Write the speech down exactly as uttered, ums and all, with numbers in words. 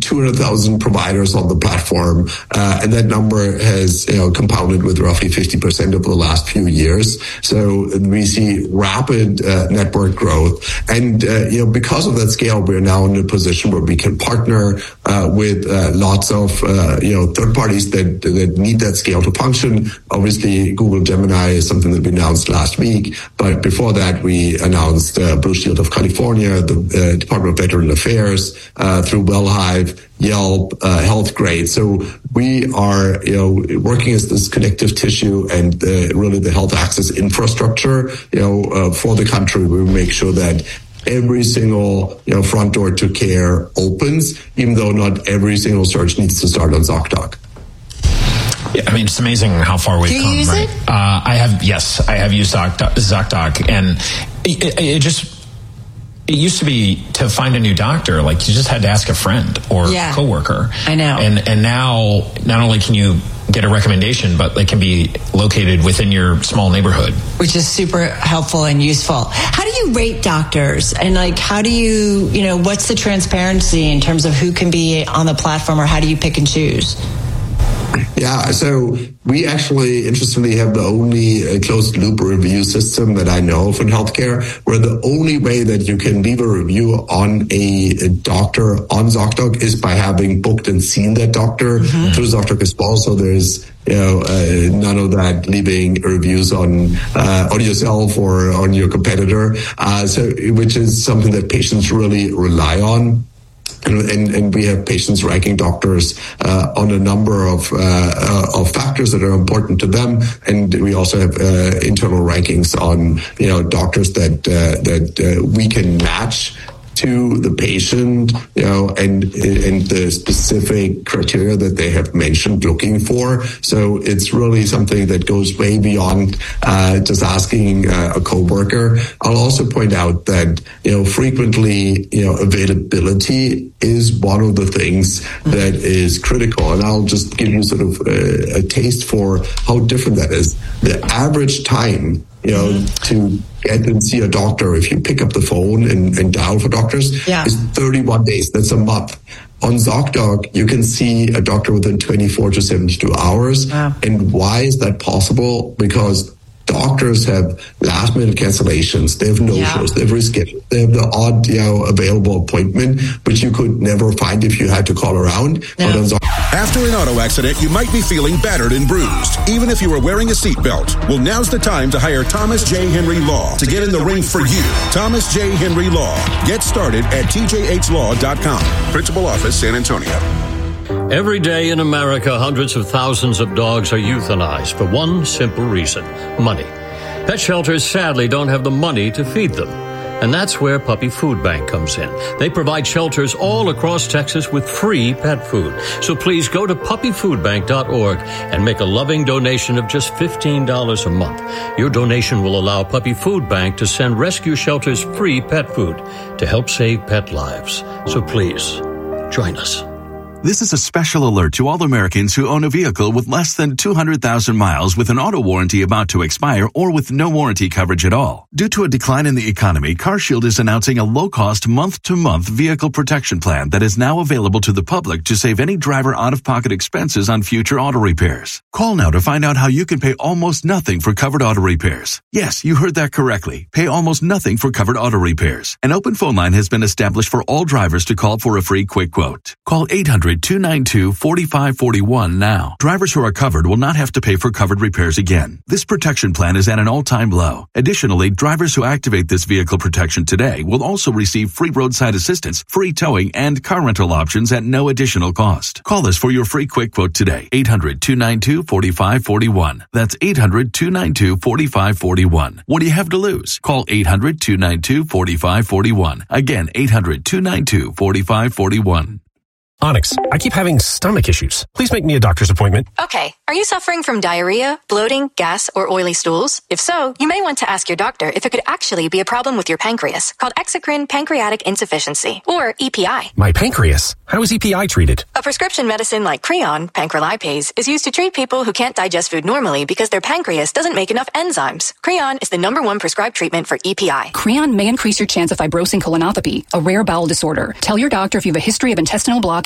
two hundred thousand providers on the platform, uh, and that number has, you know, compounded with roughly fifty percent over the last few years. So we see rapid uh, network growth, and uh, you know, because of that scale, we're now in a position where we can partner uh, with uh, lots of uh, you know third parties that that need that scale to function. Obviously, Google Gemini is something that we announced last week, but before that, we announced uh, Blue Shield of California, the uh, Department of Veteran Affairs, uh, through Wellhive, Yelp, uh, Healthgrade. So we are, you know, working as this connective tissue and uh, really the health access infrastructure, you know, uh, for the country. We make sure that every single, you know, front door to care opens, even though not every single search needs to start on ZocDoc. Yeah, I mean, it's amazing how far we've Do you come. use right? it? Uh, I have, yes, I have used ZocDoc, ZocDoc and it, it just. It used to be to find a new doctor, like you just had to ask a friend or yeah. coworker. I know. And and now not only can you get a recommendation, but they can be located within your small neighborhood. Which is super helpful and useful. How do you rate doctors? And like, how do you, you know, what's the transparency in terms of who can be on the platform, or how do you pick and choose? Yeah, so we actually, interestingly, have the only uh, closed-loop review system that I know of in healthcare, where the only way that you can leave a review on a, a doctor on ZocDoc is by having booked and seen that doctor mm-hmm. through ZocDoc as well. So there's, you know, uh, none of that leaving reviews on uh, on yourself or on your competitor, uh, so which is something that patients really rely on. And, and, and we have patients ranking doctors uh, on a number of uh, uh, of factors that are important to them, and we also have uh, internal rankings on, you know, doctors that uh, that uh, we can match to the patient, you know, and and the specific criteria that they have mentioned looking for. So it's really something that goes way beyond uh, just asking uh, a coworker. I'll also point out that, you know, frequently, you know, availability is one of the things that is critical. And I'll just give you sort of a, a taste for how different that is. The average time, you know, to get and see a doctor, if you pick up the phone and, and dial for doctors, yeah. is thirty-one days. That's a month. On ZocDoc, you can see a doctor within twenty-four to seventy-two hours. Wow. And why is that possible? Because doctors have last-minute cancellations. They have no-shows. Yeah. They have reschedules. They have the odd, you know, available appointment, which you could never find if you had to call around. No. But on ZocDoc, after an auto accident, you might be feeling battered and bruised, even if you were wearing a seatbelt. Well, now's the time to hire Thomas J. Henry Law to get in the ring for you. Thomas J. Henry Law. Get started at T J H law dot com. Principal Office, San Antonio. Every day in America, hundreds of thousands of dogs are euthanized for one simple reason: money. Pet shelters sadly don't have the money to feed them. And that's where Puppy Food Bank comes in. They provide shelters all across Texas with free pet food. So please go to puppy food bank dot org and make a loving donation of just fifteen dollars a month. Your donation will allow Puppy Food Bank to send rescue shelters free pet food to help save pet lives. So please, join us. This is a special alert to all Americans who own a vehicle with less than two hundred thousand miles with an auto warranty about to expire or with no warranty coverage at all. Due to a decline in the economy, CarShield is announcing a low-cost month-to-month vehicle protection plan that is now available to the public to save any driver out-of-pocket expenses on future auto repairs. Call now to find out how you can pay almost nothing for covered auto repairs. Yes, you heard that correctly. Pay almost nothing for covered auto repairs. An open phone line has been established for all drivers to call for a free quick quote. Call eight hundred, two nine two, four five four one now. Drivers who are covered will not have to pay for covered repairs again. This protection plan is at an all-time low. Additionally, drivers who activate this vehicle protection today will also receive free roadside assistance, free towing, and car rental options at no additional cost. Call us for your free quick quote today. eight hundred, two nine two, four five four one. That's eight hundred, two nine two, four five four one. What do you have to lose? Call eight hundred, two nine two, four five four one. Again, eight hundred, two nine two, four five four one. Onyx, I keep having stomach issues. Please make me a doctor's appointment. Okay. Are you suffering from diarrhea, bloating, gas, or oily stools? If so, you may want to ask your doctor if it could actually be a problem with your pancreas, called exocrine pancreatic insufficiency, or E P I. My pancreas? How is E P I treated? A prescription medicine like Creon, pancrelipase, is used to treat people who can't digest food normally because their pancreas doesn't make enough enzymes. Creon is the number one prescribed treatment for E P I. Creon may increase your chance of fibrosing colonopathy, a rare bowel disorder. Tell your doctor if you have a history of intestinal blockage